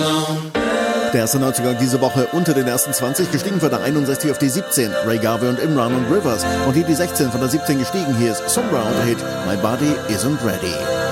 Der erste 90er diese Woche unter den ersten 20, gestiegen von der 61 auf die 17, Ray Garvey und Imran und Rivers. Und hier die 16 von der 17 gestiegen, hier ist Sombra und der Hit My Body Isn't Ready.